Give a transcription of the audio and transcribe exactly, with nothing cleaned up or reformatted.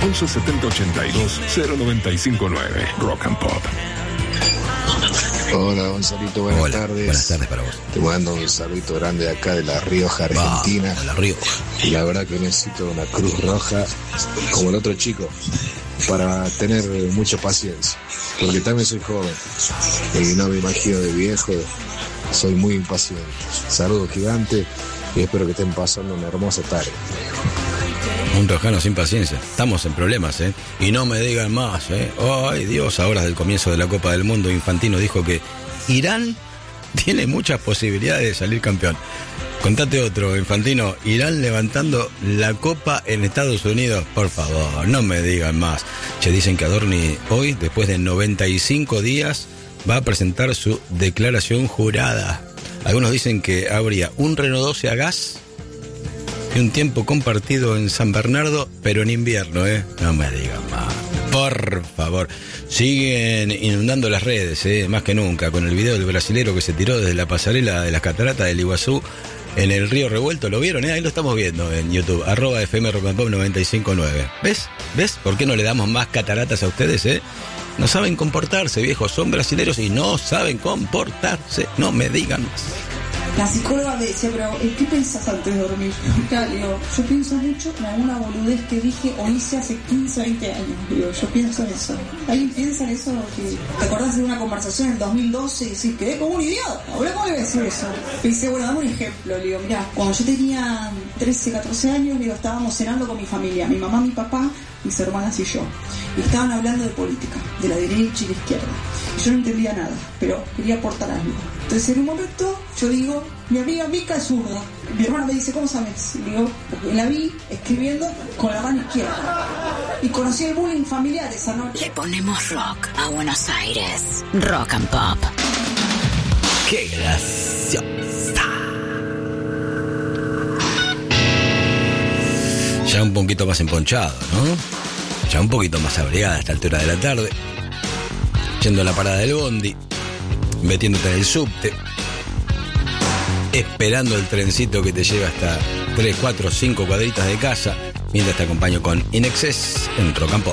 once setenta ochenta y dos cero noventa y cinco nueve. Rock and Pop. Hola, Gonzalito, buenas Hola, tardes. Buenas tardes para vos. Te mando un saludito grande de acá de La Rioja, Argentina. Va, La Rioja. Y la verdad que necesito una Cruz Roja, como el otro chico, para tener mucha paciencia. Porque también soy joven y no me imagino de viejo. Soy muy impaciente. Saludos gigantes y espero que estén pasando una hermosa tarde. Un rojano sin paciencia. Estamos en problemas, ¿eh? Y no me digan más, ¿eh? Ay, Dios, ahora del comienzo de la Copa del Mundo, Infantino dijo que Irán tiene muchas posibilidades de salir campeón. Contate otro, Infantino. Irán levantando la Copa en Estados Unidos. Por favor, no me digan más. Che, dicen que Adorni hoy, después de noventa y cinco días, va a presentar su declaración jurada. Algunos dicen que habría un Renault doce a gas y un tiempo compartido en San Bernardo, pero en invierno, ¿eh? No me digan más. Por favor. Siguen inundando las redes, ¿eh? Más que nunca, con el video del brasilero que se tiró desde la pasarela de las cataratas del Iguazú en el río Revuelto. ¿Lo vieron? ¿Eh? Ahí lo estamos viendo en YouTube. Arroba F M Rock and Pop noventa y cinco nueve. ¿Ves? ¿Ves? ¿Por qué no le damos más cataratas a ustedes, eh? No saben comportarse, viejos. Son brasileros y no saben comportarse. No me digan más. La psicóloga me decía, pero ¿qué pensás antes de dormir? Claro, digo, yo pienso mucho en alguna boludez que dije o hice hace quince, veinte años. Digo, yo pienso en eso. ¿Alguien piensa en eso? Que ¿te acordás de una conversación en dos mil doce y decís, quedé como un idiota? ¿Ahora cómo le voy a decir eso? Y dice, bueno, dame un ejemplo. Le digo, mirá, cuando yo tenía trece, catorce años, le digo, estábamos cenando con mi familia, mi mamá, mi papá, mis hermanas y yo. Y estaban hablando de política, de la derecha y la izquierda. Y yo no entendía nada, pero quería aportar algo. Entonces en un momento yo digo, mi amiga Mica es zurda. Mi hermana me dice, ¿cómo sabes? Y digo, porque la vi escribiendo con la mano izquierda. Y conocí el bullying familiar esa noche. Le ponemos rock a Buenos Aires. Rock and Pop. ¡Qué graciosa! Ya un poquito más emponchado, ¿no? Ya un poquito más abrigada a esta altura de la tarde. Yendo a la parada del bondi, metiéndote en el subte, esperando el trencito que te lleva hasta tres, cuatro, cinco cuadritas de casa, mientras te acompaño con In Excess en Rock and Pop.